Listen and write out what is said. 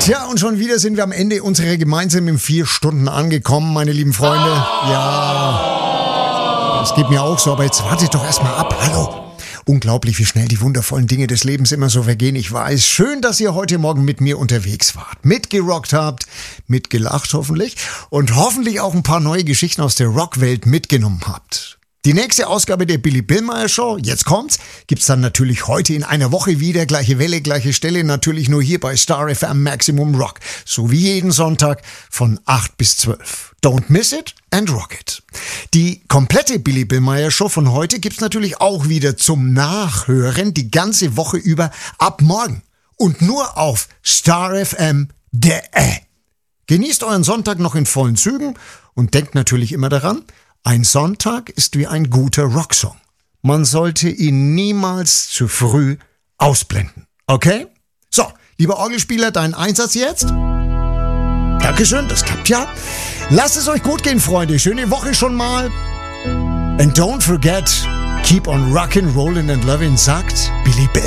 Tja, und schon wieder sind wir am Ende unserer gemeinsamen 4 Stunden angekommen, meine lieben Freunde. Ja, das geht mir auch so, aber jetzt wartet doch erstmal ab. Hallo. Unglaublich, wie schnell die wundervollen Dinge des Lebens immer so vergehen. Ich weiß, schön, dass ihr heute Morgen mit mir unterwegs wart, mitgerockt habt, mitgelacht hoffentlich und hoffentlich auch ein paar neue Geschichten aus der Rockwelt mitgenommen habt. Die nächste Ausgabe der Billy Billmeyer Show, jetzt kommt's, gibt's dann natürlich heute in einer Woche wieder. Gleiche Welle, gleiche Stelle, natürlich nur hier bei Star FM Maximum Rock. So wie jeden Sonntag von 8 bis 12. Don't miss it and rock it. Die komplette Billy Billmeyer Show von heute gibt's natürlich auch wieder zum Nachhören die ganze Woche über ab morgen. Und nur auf starfm.de. Genießt euren Sonntag noch in vollen Zügen und denkt natürlich immer daran, ein Sonntag ist wie ein guter Rocksong. Man sollte ihn niemals zu früh ausblenden. Okay? So, lieber Orgelspieler, dein Einsatz jetzt? Dankeschön, das klappt ja. Lasst es euch gut gehen, Freunde. Schöne Woche schon mal. And don't forget, keep on rockin', rollin' and lovin', sagt Billy Bill.